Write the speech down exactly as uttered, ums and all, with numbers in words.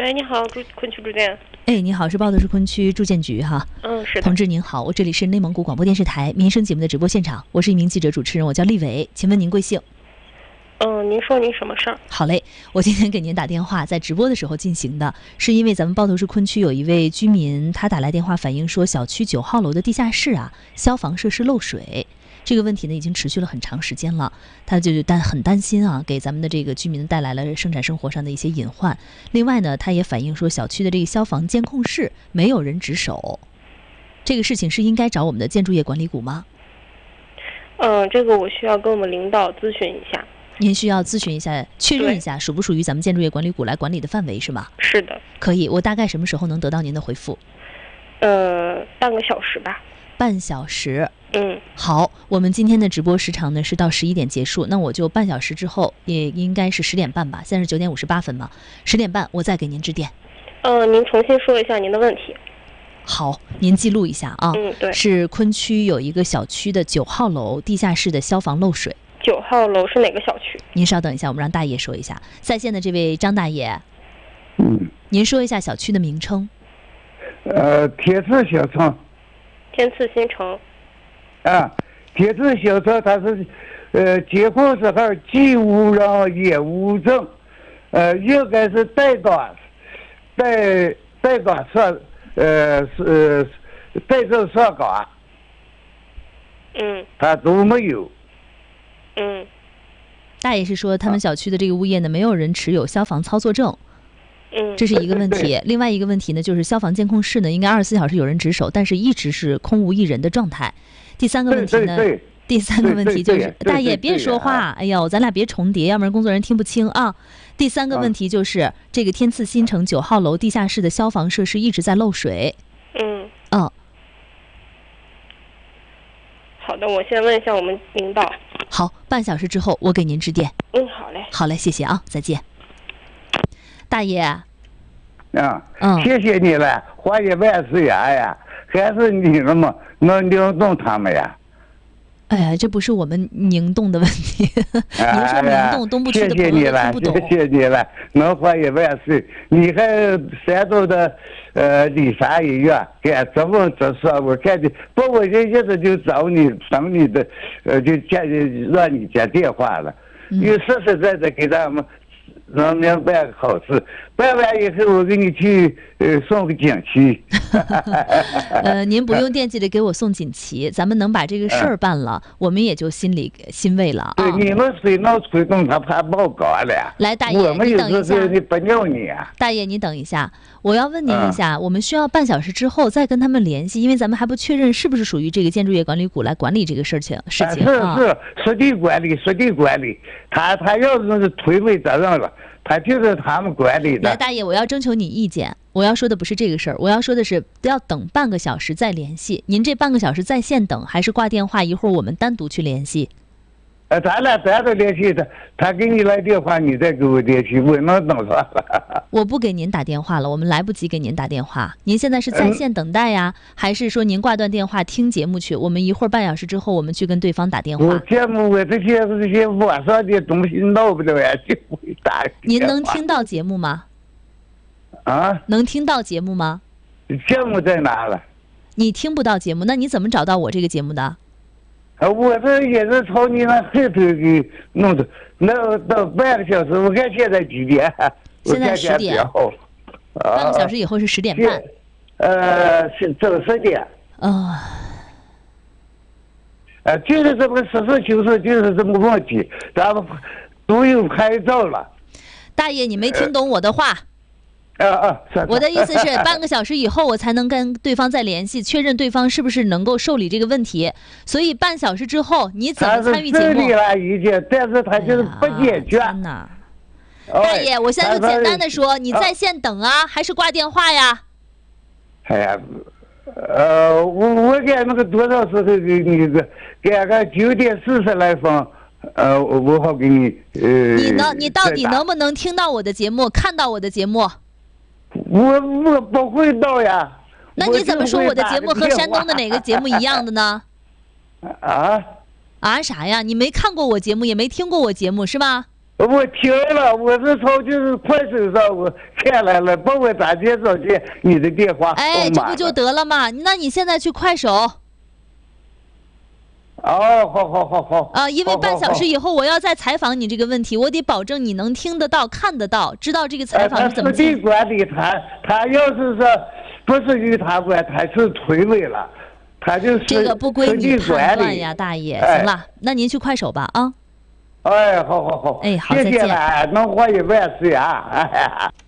喂，你好，朱昆区住建。 哎，你好，是报的是昆区住建局哈。 嗯，是的。 同志您好，我这里是内蒙古广播电视台民生节目的直播现场，我是一名记者主持人，我叫丽伟，请问您贵姓？ 嗯，您说您什么事儿？ 好嘞，我今天给您打电话，在直播的时候进行的，是因为咱们包头市昆区有一位居民，他打来电话反映说，小区九号楼的地下室啊，消防设施漏水。这个问题呢，已经持续了很长时间了，他就担很担心啊，给咱们的这个居民带来了生产生活上的一些隐患。另外呢，他也反映说，小区的这个消防监控室没有人值守，这个事情是应该找我们的建筑业管理股吗？ 嗯，这个我需要跟我们领导咨询一下。 您需要咨询一下，确认一下属不属于咱们建筑业管理股来管理的范围是吗？ 是的。 可以，我大概什么时候能得到您的回复？ 呃，半个小时吧。 半小时。 嗯， 好，我们今天的直播时长呢是到十一点结束，那我就半小时之后，也应该是十点半吧，现在是九点五十八分嘛，十点半我再给您致电。 呃，您重新说一下您的问题。 好，您记录一下啊。 嗯，对。 是昆区有一个小区的九号楼地下室的消防漏水。 九号楼是哪个小区？ 您稍等一下，我们让大爷说一下。在线的这位张大爷， 嗯， 您说一下小区的名称。 呃，铁刺小城。 天赐新城。 啊，铁刺小城它是，呃，监控时候既无人也无证，呃，应该是带岗，带带岗上，呃是带证上岗。 嗯。 他都没有。 嗯。 大爷是说他们小区的这个物业呢，没有人持有消防操作证。 嗯， 这是一个问题。另外一个问题呢，就是消防监控室呢，应该二十四小时有人值守，但是一直是空无一人的状态。第三个问题呢， 对对对第三个问题就是， 对对对大爷别说话，哎呦，咱俩别重叠，要不然工作人员听不清啊。第三个问题就是，啊、这个天赐新城九号楼地下室的消防设施一直在漏水。 嗯。 嗯。 好的，我先问一下我们领导。 好，半小时之后我给您致电。 嗯，好嘞。 好嘞，谢谢啊，再见。大爷。 啊， 嗯， 谢谢你了，花一万岁呀！哎呀，还是你那么能领动他们呀？ 哎呀，这不是我们宁动的问题。您说宁动，东部区的朋友都听不懂。 谢谢你了，能花一万岁。你还山东的呃丽莎医院，给怎么这说？我看你，不我这一直就找你，等你的，呃，就接让你接电话了。你实实在在给他们让您办个好事，办完以后我给你去呃送个锦旗。 呃，您不用惦记着给我送锦旗，咱们能把这个事儿办了，嗯、我们也就心里欣慰了啊。 对，你们谁能推动他怕报告了？ 来，大爷， 我们你等一下。 你不鸟你啊！ 大爷，你等一下，我要问您一下，嗯、我们需要半小时之后再跟他们联系，因为咱们还不确认是不是属于这个建筑业管理股来管理这个事情事情。 啊、是是，实地管理，实地管理，他他要是推诿责任了。他就是他们管理的。 来，大爷，我要征求你意见。我要说的不是这个事儿，我要说的是要等半个小时再联系。您这半个小时在线等，还是挂电话？一会儿我们单独去联系。 呃，咱俩单独联系他，他给你来电话，你再给我联系，我能等上了。 我不给您打电话了，我们来不及给您打电话。您现在是在线等待呀，嗯、还是说您挂断电话听节目去？我们一会儿半小时之后，我们去跟对方打电话。 我节目我这些这些网上的东西闹不了呀，就会打。 您能听到节目吗？ 啊？ 能听到节目吗？ 节目在哪了？ 你听不到节目，那你怎么找到我这个节目的？ 我这也是朝你那后头给弄的，那到半个小时，我看现在几点？ 现在十点。半个小时以后是十点半。 呃，是正十点。 啊。 呃，就是这么实事求是，就是这么个问题，咱们都有拍照了。 大爷，你没听懂我的话。 啊啊！ 我的意思是，半个小时以后我才能跟对方再联系，确认对方是不是能够受理这个问题。所以半小时之后，你怎么参与节目？ 他是受理了一切，但是他就是不解决。 天哪！大爷，我现在就简单的说，你在线等啊，还是挂电话呀？ 哎呀，呃，我我给那个多少时候给你个，给个九点四十来分。呃，我好给你呃。 你能，你到底能不能听到我的节目，看到我的节目？ 我我不会到呀。 那你怎么说我的节目和山东的哪个节目一样的呢？ 啊？ 啊啥呀？你没看过我节目，也没听过我节目是吗？ 我听了，我是从就是快手上我看来了，帮我打介绍去你的电话。 哎，这不就得了吗？那你现在去快手。 哦，好好好好。 啊，因为半小时以后我要再采访你这个问题，我得保证你能听得到、看得到，知道这个采访是怎么进行。 他是管理，他他要是说不是与他管，他是推诿了，他就是这个不归你判断呀，大爷。 哎、 行了，那您去快手吧啊。 哎，好好好。 哎，好， 谢再见。 谢了，能活一万岁啊！哎